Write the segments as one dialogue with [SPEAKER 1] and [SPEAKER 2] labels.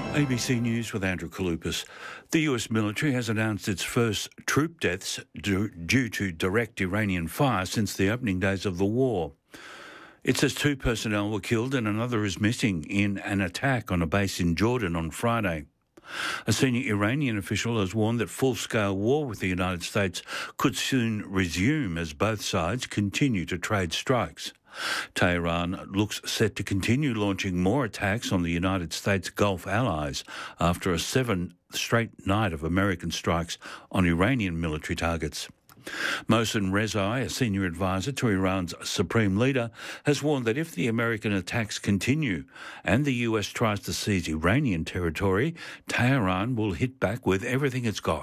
[SPEAKER 1] ABC News with Andrew Kalupas. The US military has announced its first troop deaths due to direct Iranian fire since the opening days of the war. It says 2 personnel were killed and another is missing in an attack on a base in Jordan on Friday. A senior Iranian official has warned that full-scale war with the United States could soon resume as both sides continue to trade strikes. Tehran looks set to continue launching more attacks on the United States Gulf allies after a 7th-straight night of American strikes on Iranian military targets. Mohsen Rezai, a senior advisor to Iran's supreme leader, has warned that if the American attacks continue and the US tries to seize Iranian territory, Tehran will hit back with everything it's got.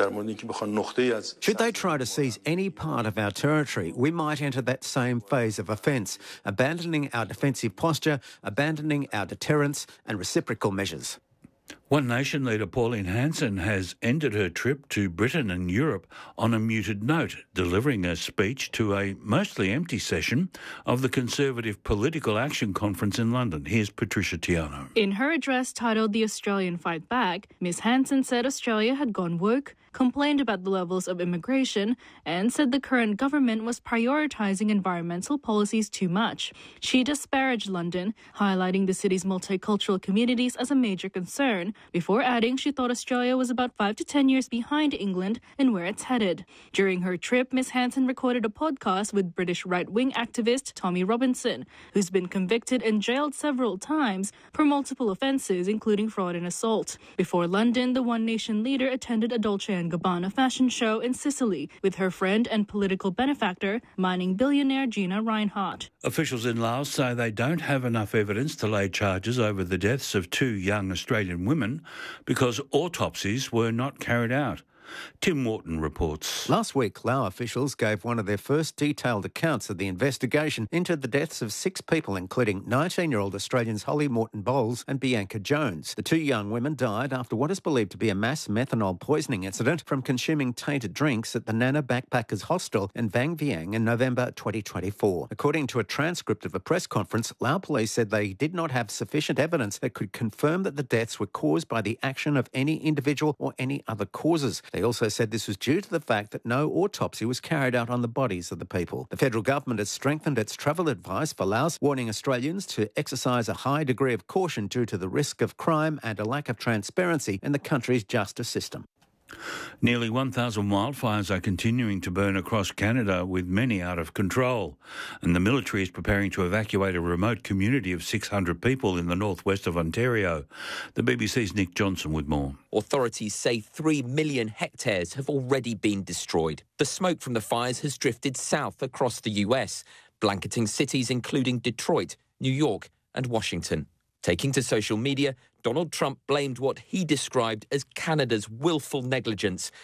[SPEAKER 2] Should they try to seize any part of our territory, we might enter that same phase of offence, abandoning our defensive posture, abandoning our deterrence and reciprocal measures.
[SPEAKER 1] One Nation leader Pauline Hanson has ended her trip to Britain and Europe on a muted note, delivering a speech to a mostly empty session of the Conservative Political Action Conference in London. Here's Patricia Tiano.
[SPEAKER 3] In her address titled The Australian Fight Back, Ms Hanson said Australia had gone woke, complained about the levels of immigration, and said the current government was prioritising environmental policies too much. She disparaged London, highlighting the city's multicultural communities as a major concern, before adding she thought Australia was about 5 to 10 years behind England in where it's headed. During her trip, Ms Hanson recorded a podcast with British right-wing activist Tommy Robinson, who's been convicted and jailed several times for multiple offences, including fraud and assault. Before London, the One Nation leader attended a Dolce & Gabbana fashion show in Sicily with her friend and political benefactor, mining billionaire Gina Rinehart.
[SPEAKER 1] Officials in Laos say they don't have enough evidence to lay charges over the deaths of 2 young Australian women because autopsies were not carried out. Tim Wharton reports.
[SPEAKER 2] Last week, Lao officials gave one of their first detailed accounts of the investigation into the deaths of 6 people, including 19-year-old Australians Holly Morton Bowles and Bianca Jones. The 2 young women died after what is believed to be a mass methanol poisoning incident from consuming tainted drinks at the Nana Backpackers Hostel in Vang Vieng in November 2024. According to a transcript of a press conference, Lao police said they did not have sufficient evidence that could confirm that the deaths were caused by the action of any individual or any other causes. They also said this was due to the fact that no autopsy was carried out on the bodies of the people. The federal government has strengthened its travel advice for Laos, warning Australians to exercise a high degree of caution due to the risk of crime and a lack of transparency in the country's justice system.
[SPEAKER 1] Nearly 1,000 wildfires are continuing to burn across Canada, with many out of control. And the military is preparing to evacuate a remote community of 600 people in the northwest of Ontario. The BBC's Nick Johnson with more.
[SPEAKER 4] Authorities say 3 million hectares have already been destroyed. The smoke from the fires has drifted south across the US, blanketing cities including Detroit, New York and Washington. Taking to social media, Donald Trump blamed what he described as Canada's willful negligence